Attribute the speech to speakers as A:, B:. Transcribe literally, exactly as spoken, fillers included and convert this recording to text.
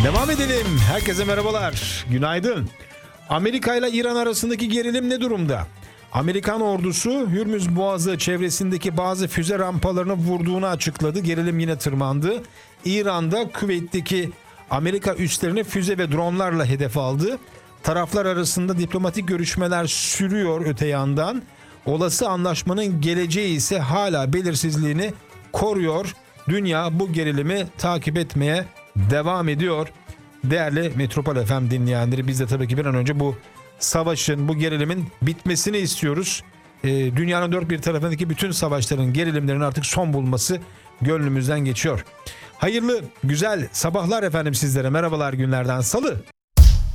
A: Devam edelim. Herkese merhabalar. Günaydın. Amerika ile İran arasındaki gerilim ne durumda? Amerikan ordusu Hürmüz Boğazı çevresindeki bazı füze rampalarını vurduğunu açıkladı. Gerilim yine tırmandı. İran'da Küveyt'teki Amerika üslerini füze ve dronlarla hedef aldı. Taraflar arasında diplomatik görüşmeler sürüyor öte yandan. Olası anlaşmanın geleceği ise hala belirsizliğini koruyor. Dünya bu gerilimi takip etmeye devam ediyor. Değerli Metropol F M dinleyenleri, biz de tabii ki bir an önce bu savaşın, bu gerilimin bitmesini istiyoruz. Ee, dünyanın dört bir tarafındaki bütün savaşların, gerilimlerin artık son bulması gönlümüzden geçiyor. Hayırlı, güzel sabahlar efendim sizlere. Merhabalar günlerden salı.